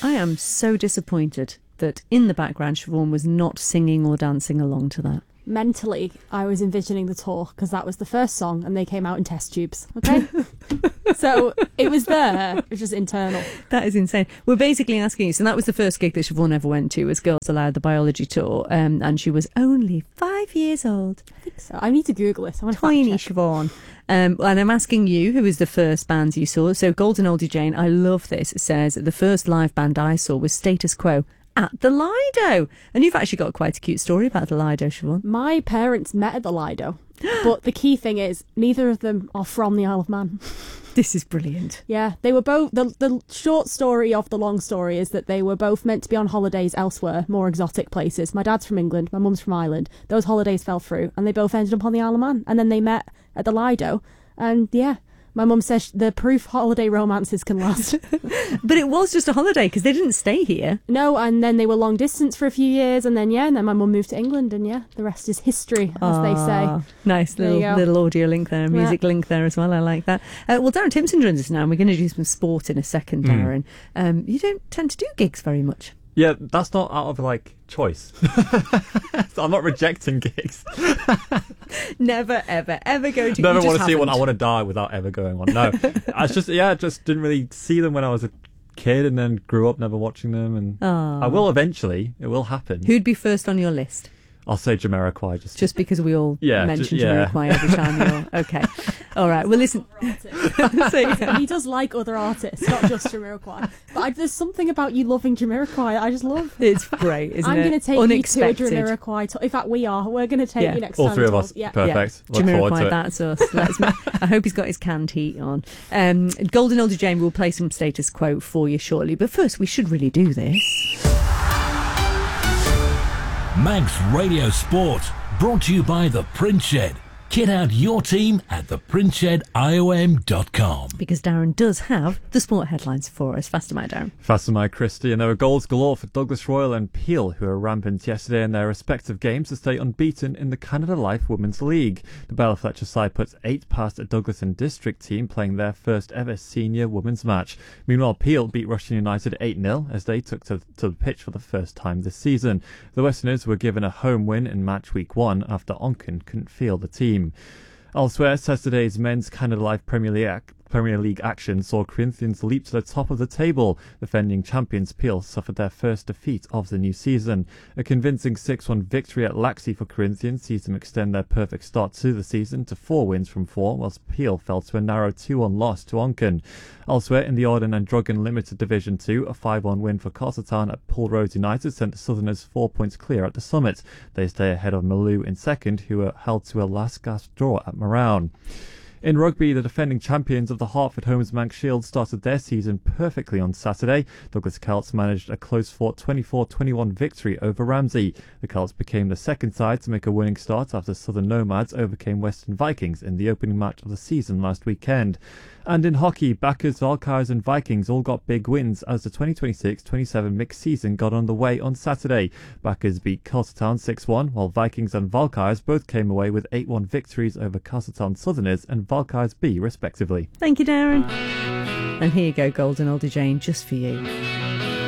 I am so disappointed that in the background Siobhan was not singing or dancing along to that. Mentally, I was envisioning the tour because that was the first song and they came out in test tubes. Okay? So it was there. It was just internal. That is insane. We're basically asking you, so that was the first gig that Siobhan ever went to, was Girls Aloud, the biology tour, and she was only 5 years old. I think so. I need to Google it. I want to Tiny fact check. Siobhan. And I'm asking you, who was the first band you saw? So Golden Oldie Jane, I love this. It says, the first live band I saw was Status Quo at the Lido. And you've actually got quite a cute story about the Lido, Siobhan. My parents met at the Lido, but the key thing is neither of them are from the Isle of Man. This is brilliant. Yeah, they were both... The short story of the long story is that they were both meant to be on holidays elsewhere, more exotic places. My dad's from England, my mum's from Ireland. Those holidays fell through, and they both ended up on the Isle of Man. And then they met at the Lido, and yeah... My mum says the proof holiday romances can last. But it was just a holiday because they didn't stay here. No, and then they were long distance for a few years, and then my mum moved to England, and the rest is history, as they say. Nice little audio link there, music link there as well. I like that. Well, Darren Timson joins us now, and we're going to do some sport in a second, Darren. You don't tend to do gigs very much. Yeah, that's not out of choice. I'm not rejecting gigs. Never, ever, ever go to. Never want to see one. I want to die without ever going on. No, I just didn't really see them when I was a kid, and then grew up never watching them. And I will eventually. It will happen. Who'd be first on your list? I'll say Jamiroquai just because we all mention Jamiroquai every time you're okay. All right. Well, listen. He does like other artists, not just Jamiroquai. But there's something about you loving Jamiroquai I just love. It's great, isn't it? I'm going to take Unexpected. you to a Jamiroquai. In fact, we're going to take you next time. All three of us. Yeah. Perfect. Look forward to it. That's us. I hope he's got his canned heat on. Golden Oldie Jane will play some Status Quo for you shortly. But first, we should really do this. Manx Radio Sport, brought to you by The Print Shed. Kit out your team at theprintshediom.com. Because Darren does have the sport headlines for us. Faster, my Darren. Faster, my Christy. And there were goals galore for Douglas Royal and Peel, who were rampant yesterday in their respective games to stay unbeaten in the Canada Life Women's League. The Bella Fletcher side puts 8 past a Douglas and District team playing their first ever senior women's match. Meanwhile, Peel beat Rushden United 8-0 as they took to the pitch for the first time this season. The Westerners were given a home win in match week 1 after Onken couldn't field the team. Elsewhere, Saturday's men's Canada Life Premier League action saw Corinthians leap to the top of the table. Defending champions Peel suffered their first defeat of the new season. A convincing 6-1 victory at Laxey for Corinthians sees them extend their perfect start to the season to 4 wins from 4, whilst Peel fell to a narrow 2-1 loss to Onken. Elsewhere, in the Ardenne and Druggan Limited Division 2, a 5-1 win for Castletown at Poole Road United sent the Southerners 4 points clear at the summit. They stay ahead of Maloo in second, who were held to a last-gasp draw at Marown. In rugby, the defending champions of the Hartford Homes Manx Shield started their season perfectly on Saturday. Douglas Celts managed a close-fought 24-21 victory over Ramsey. The Celts became the second side to make a winning start after Southern Nomads overcame Western Vikings in the opening match of the season last weekend. And in hockey, Backers, Valkyries and Vikings all got big wins as the 2026-27 mixed season got underway on Saturday. Backers beat Castletown 6-1, while Vikings and Valkyries both came away with 8-1 victories over Castletown Southerners and Valkyries B, respectively. Thank you, Darren. And here you go, Golden Oldie Jane, just for you.